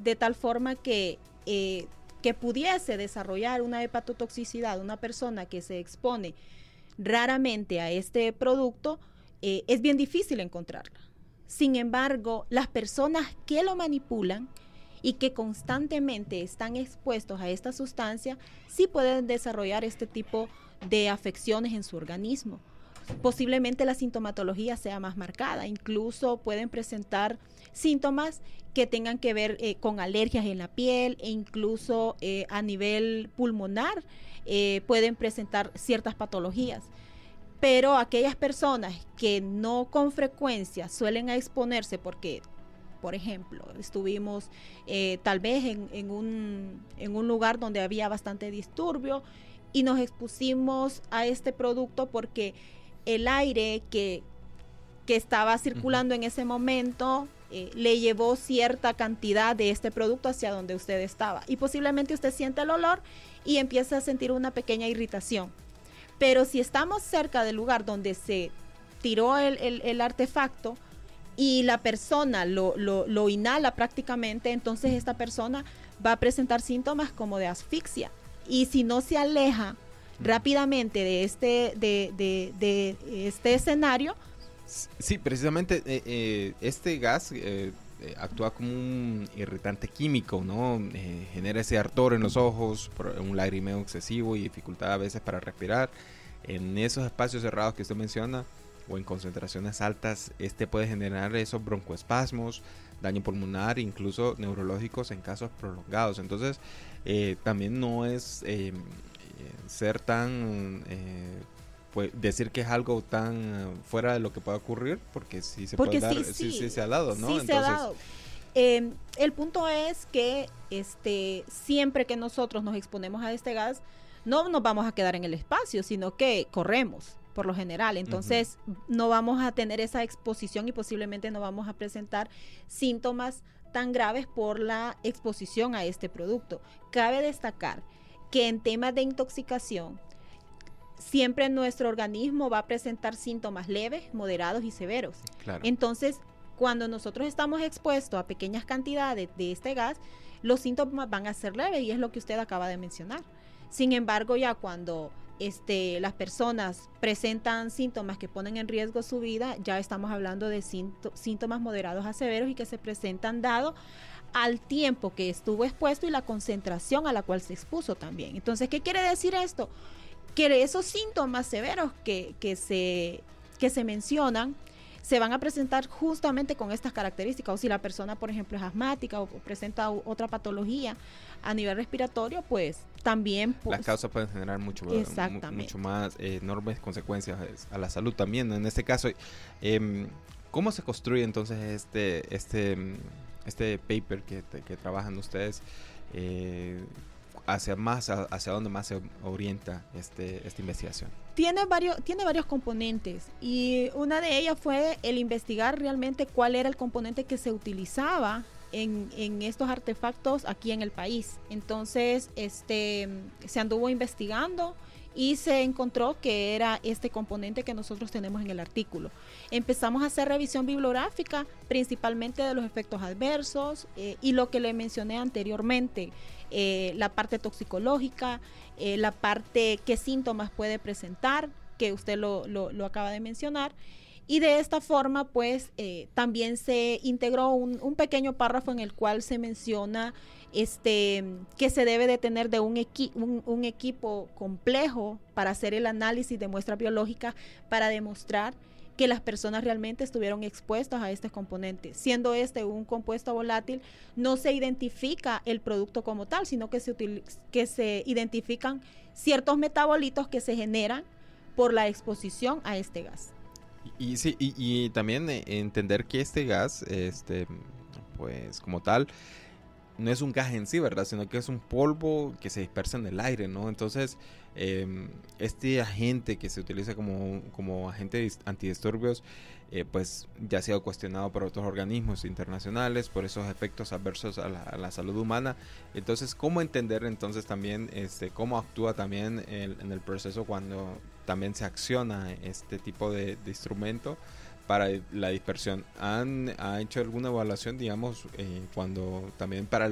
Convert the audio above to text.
de tal forma que pudiese desarrollar una hepatotoxicidad, una persona que se expone raramente a este producto, es bien difícil encontrarla. Sin embargo, las personas que lo manipulan y que constantemente están expuestos a esta sustancia, sí pueden desarrollar este tipo de afecciones en su organismo. Posiblemente la sintomatología sea más marcada, incluso pueden presentar síntomas que tengan que ver con alergias en la piel e incluso a nivel pulmonar pueden presentar ciertas patologías. Pero aquellas personas que no con frecuencia suelen exponerse porque, por ejemplo, estuvimos tal vez en un lugar donde había bastante disturbio y nos expusimos a este producto porque el aire que estaba circulando en ese momento le llevó cierta cantidad de este producto hacia donde usted estaba. Y posiblemente usted siente el olor y empieza a sentir una pequeña irritación. Pero si estamos cerca del lugar donde se tiró el artefacto y la persona lo inhala prácticamente, entonces esta persona va a presentar síntomas como de asfixia. Y si no se aleja rápidamente de este escenario. Sí, precisamente este gas actúa como un irritante químico, ¿no? Genera ese ardor en los ojos, un lagrimeo excesivo y dificultad a veces para respirar. En esos espacios cerrados que usted menciona o en concentraciones altas, puede generar esos broncoespasmos, daño pulmonar, incluso neurológicos en casos prolongados. Entonces, también no es ser tan pues decir que es algo tan fuera de lo que puede ocurrir, porque sí se puede dar, sí se ha dado, ¿no? Sí. Entonces, se ha dado. El punto es que siempre que nosotros nos exponemos a este gas, no nos vamos a quedar en el espacio, sino que corremos, por lo general. Entonces, no vamos a tener esa exposición y posiblemente no vamos a presentar síntomas tan graves por la exposición a este producto. Cabe destacar que en temas de intoxicación, siempre nuestro organismo va a presentar síntomas leves, moderados y severos. Claro. Entonces, cuando nosotros estamos expuestos a pequeñas cantidades de este gas, los síntomas van a ser leves y es lo que usted acaba de mencionar. Sin embargo, ya cuando las personas presentan síntomas que ponen en riesgo su vida, ya estamos hablando de síntomas moderados a severos y que se presentan dado al tiempo que estuvo expuesto y la concentración a la cual se expuso también. Entonces, ¿qué quiere decir esto? Que esos síntomas severos que se mencionan se van a presentar justamente con estas características. O si la persona, por ejemplo, es asmática o presenta otra patología a nivel respiratorio, pues también las causas pueden generar mucho más enormes consecuencias a la salud también, ¿no? En este caso, ¿cómo se construye entonces este paper que trabajan ustedes? ¿Hacia dónde más se orienta esta investigación? Tiene varios componentes y una de ellas fue el investigar realmente cuál era el componente que se utilizaba en estos artefactos aquí en el país. Entonces, se anduvo investigando y se encontró que era este componente que nosotros tenemos en el artículo. Empezamos a hacer revisión bibliográfica, principalmente de los efectos adversos y lo que le mencioné anteriormente, la parte toxicológica, la parte qué síntomas puede presentar, que usted lo acaba de mencionar. Y de esta forma, pues, también se integró un pequeño párrafo en el cual se menciona que se debe de tener de un equipo complejo para hacer el análisis de muestras biológicas para demostrar que las personas realmente estuvieron expuestas a este componente. Siendo un compuesto volátil, no se identifica el producto como tal, sino que se identifican ciertos metabolitos que se generan por la exposición a este gas. Y también entender que este gas, pues como tal, no es un gas en sí, ¿verdad? Sino que es un polvo que se dispersa en el aire, ¿no? Entonces, este agente que se utiliza como agente antidisturbios, pues ya ha sido cuestionado por otros organismos internacionales por esos efectos adversos a la salud humana. Entonces, ¿cómo entender entonces también cómo actúa también en el proceso cuando también se acciona este tipo de instrumento para la dispersión? ¿Ha hecho alguna evaluación, digamos, cuando también para